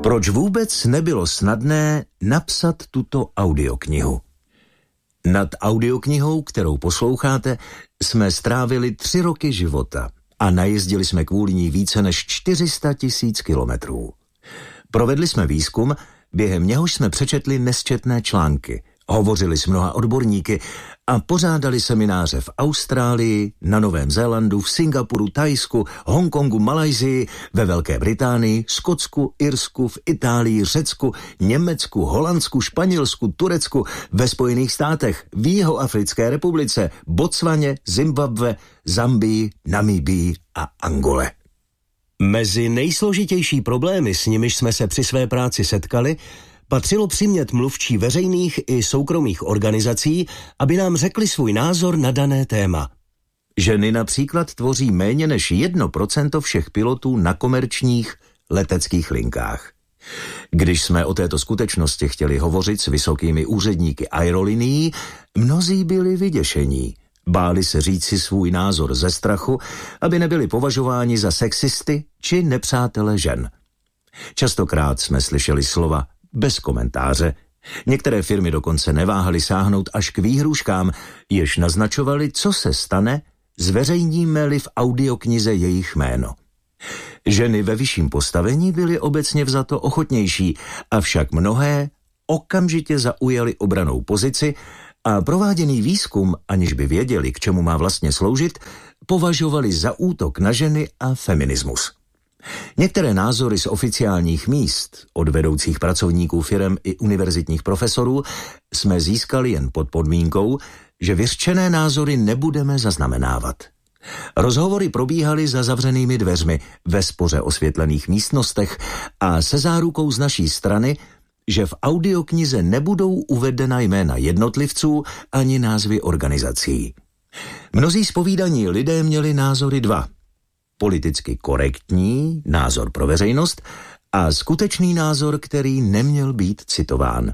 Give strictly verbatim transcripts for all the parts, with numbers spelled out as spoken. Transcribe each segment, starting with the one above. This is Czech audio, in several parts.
Proč vůbec nebylo snadné napsat tuto audioknihu? Nad audioknihou, kterou posloucháte, jsme strávili tři roky života a najezdili jsme kvůli ní více než čtyři sta tisíc kilometrů. Provedli jsme výzkum, během něhož jsme přečetli nesčetné články, hovořili s mnoha odborníky a pořádali semináře v Austrálii, na Novém Zélandu, v Singapuru, Thajsku, Hongkongu, Malajsii, ve Velké Británii, Skotsku, Irsku, v Itálii, Řecku, Německu, Holandsku, Španělsku, Turecku, ve Spojených státech, v Jihoafrické republice, Botswaně, Zimbabwe, Zambii, Namibii a Angole. Mezi nejsložitější problémy, s nimiž jsme se při své práci setkali, patřilo přimět mluvčí veřejných i soukromých organizací, aby nám řekli svůj názor na dané téma. Ženy například tvoří méně než jedno procento všech pilotů na komerčních leteckých linkách. Když jsme o této skutečnosti chtěli hovořit s vysokými úředníky aerolinií, mnozí byli vyděšení. Báli se říci svůj názor ze strachu, aby nebyli považováni za sexisty či nepřátele žen. Častokrát jsme slyšeli slova bez komentáře. Některé firmy dokonce neváhaly sáhnout až k výhrůžkám, jež naznačovaly, co se stane, zveřejníme-li v audioknize jejich jméno. Ženy ve vyšším postavení byly obecně vzato ochotnější, avšak mnohé okamžitě zaujaly obrannou pozici a prováděný výzkum, aniž by věděli, k čemu má vlastně sloužit, považovali za útok na ženy a feminismus. Některé názory z oficiálních míst, od vedoucích pracovníků firem i univerzitních profesorů, jsme získali jen pod podmínkou, že vyřčené názory nebudeme zaznamenávat. Rozhovory probíhaly za zavřenými dveřmi ve spoře osvětlených místnostech a se zárukou z naší strany, že v audioknize nebudou uvedena jména jednotlivců ani názvy organizací. Mnozí zpovídaní lidé měli názory dva. Politicky korektní názor pro veřejnost a skutečný názor, který neměl být citován.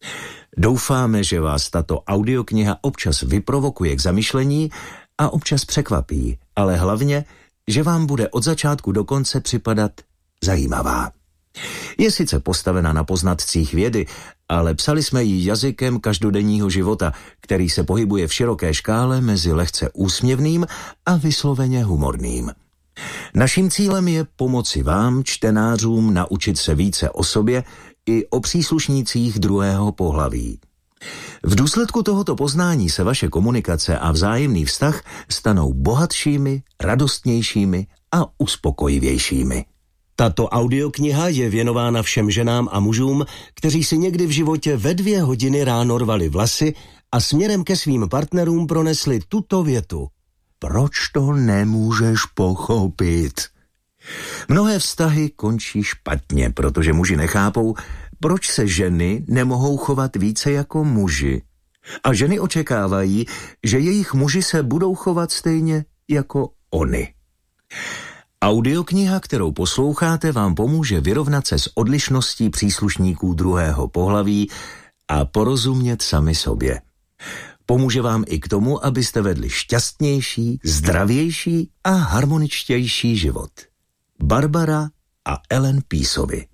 Doufáme, že vás tato audiokniha občas vyprovokuje k zamyšlení a občas překvapí, ale hlavně, že vám bude od začátku do konce připadat zajímavá. Je sice postavena na poznatcích vědy, ale psali jsme ji jazykem každodenního života, který se pohybuje v široké škále mezi lehce úsměvným a vysloveně humorným. Naším cílem je pomoci vám, čtenářům, naučit se více o sobě i o příslušnících druhého pohlaví. V důsledku tohoto poznání se vaše komunikace a vzájemný vztah stanou bohatšími, radostnějšími a uspokojivějšími. Tato audiokniha je věnována všem ženám a mužům, kteří si někdy v životě ve dvě hodiny ráno rvali vlasy a směrem ke svým partnerům pronesli tuto větu. Proč to nemůžeš pochopit? Mnohé vztahy končí špatně, protože muži nechápou, proč se ženy nemohou chovat více jako muži. A ženy očekávají, že jejich muži se budou chovat stejně jako oni. Audiokniha, kterou posloucháte, vám pomůže vyrovnat se s odlišností příslušníků druhého pohlaví a porozumět sami sobě. Pomůže vám i k tomu, abyste vedli šťastnější, zdravější a harmoničtější život. Barbara a Ellen Peaceovi.